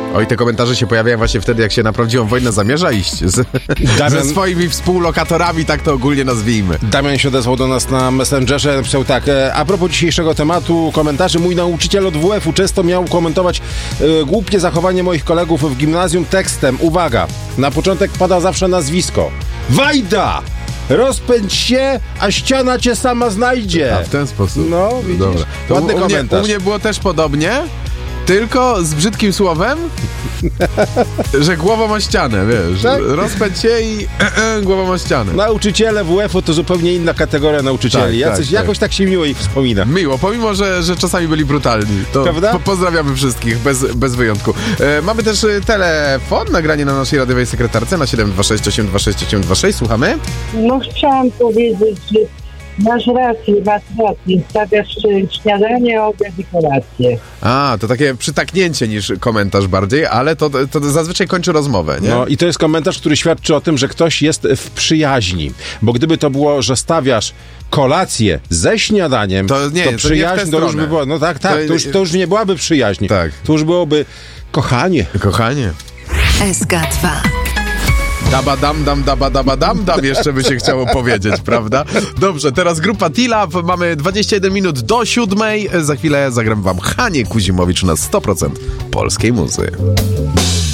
Oj, te komentarze się pojawiają właśnie wtedy, jak się na prawdziwą wojnę zamierza iść ze swoimi współlokatorami, tak to ogólnie nazwijmy. Damian się odezwał do nas na Messengerze, napisał tak: a propos dzisiejszego tematu komentarzy, mój nauczyciel od WF-u często miał komentować głupie zachowanie moich kolegów w gimnazjum tekstem. Uwaga, na początek pada zawsze nazwisko. Wajda! Rozpędź się, a ściana cię sama znajdzie. A w ten sposób. No, widzisz? Dobra. To Ładny komentarz. U mnie było też podobnie, tylko z brzydkim słowem, że głową o ścianę, wiesz. Tak? Rozpędź się i głową o ścianę. Nauczyciele WF-u to zupełnie inna kategoria nauczycieli. Tak, Jakoś tak się miło ich wspomina. Miło, pomimo, że czasami byli brutalni. To prawda? Pozdrawiamy wszystkich, bez wyjątku. Mamy też telefon, nagranie na naszej radiowej sekretarce na 726 Słuchamy? No chciałam powiedzieć, że masz rację, stawiasz śniadanie, obiad i kolację. A, to takie przytaknięcie niż komentarz bardziej, ale to zazwyczaj kończy rozmowę, nie? No i to jest komentarz, który świadczy o tym, że ktoś jest w przyjaźni. Bo gdyby to było, że stawiasz kolację ze śniadaniem, to przyjaźń to już by było. No tak, to już nie byłaby przyjaźń. Tak. To już byłoby kochanie. Kochanie. SK2. Dabadam, jeszcze by się chciało powiedzieć, prawda? Dobrze, teraz grupa T-Lab, mamy 21 minut do 7:00. Za chwilę zagram wam Hanię Kuzimowicz na 100% polskiej muzy.